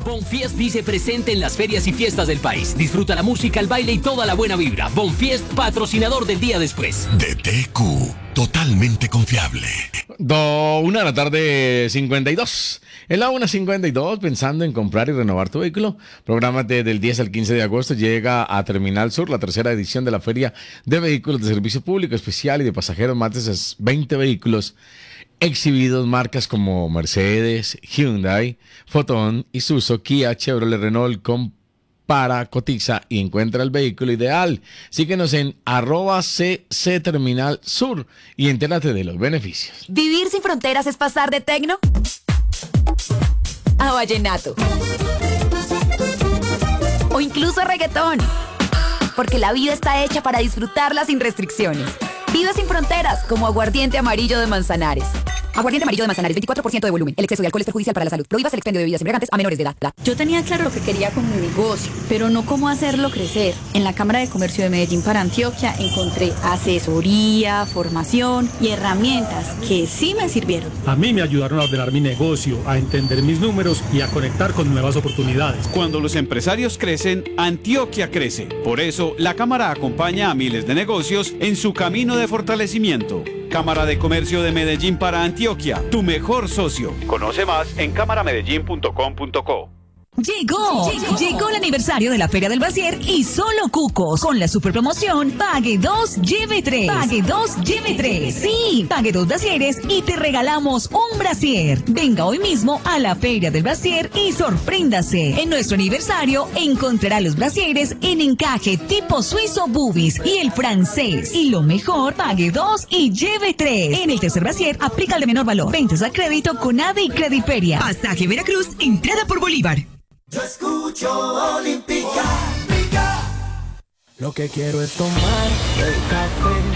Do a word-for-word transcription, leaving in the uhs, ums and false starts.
Bonfiest dice presente en las ferias y fiestas del país. Disfruta la música, el baile y toda la buena vibra. Bonfiest, patrocinador del día después. D T Q, totalmente confiable. Do, una de la tarde, cincuenta y dos. En la una cincuenta y dos, pensando en comprar y renovar tu vehículo. Prográmate del diez al quince de agosto. Llega a Terminal Sur la tercera edición de la Feria de Vehículos de Servicio Público Especial y de Pasajeros. Más de veinte vehículos exhibidos, marcas como Mercedes, Hyundai, Foton, Isuzu, Kia, Chevrolet, Renault. Compara, cotiza y encuentra el vehículo ideal. Síguenos en arroba cc Terminal Sur y entérate de los beneficios. ¿Vivir sin fronteras es pasar de tecno a vallenato o incluso a reggaetón? Porque la vida está hecha para disfrutarla sin restricciones. Vive sin fronteras como Aguardiente Amarillo de Manzanares. Aguardiente Amarillo de Manzanares, veinticuatro por ciento de volumen. El exceso de alcohol es perjudicial para la salud. Prohíbas el expendio de bebidas embriagantes a menores de edad. Yo tenía claro lo que quería con mi negocio, pero no cómo hacerlo crecer. En la Cámara de Comercio de Medellín para Antioquia encontré asesoría, formación y herramientas que sí me sirvieron. A mí me ayudaron a ordenar mi negocio, a entender mis números y a conectar con nuevas oportunidades. Cuando los empresarios crecen, Antioquia crece. Por eso, la Cámara acompaña a miles de negocios en su camino de fortalecimiento. Cámara de Comercio de Medellín para Antioquia, tu mejor socio. Conoce más en cámara medellín punto com punto co. Llegó, llegó, llegó el aniversario de la Feria del Brasier y solo Cucos con la super promoción Pague dos, lleve tres. Pague dos, lleve tres. Sí, pague dos brasieres y te regalamos un brasier. Venga hoy mismo a la Feria del Brasier y sorpréndase. En nuestro aniversario encontrará los brasieres en encaje tipo suizo boobies y el francés. Y lo mejor, pague dos y lleve tres. En el tercer brasier aplica el de menor valor. Ventas a crédito con A D E y Crediperia. Pasaje Veracruz, entrada por Bolívar. Yo escucho Olímpica. Lo que quiero es tomar el café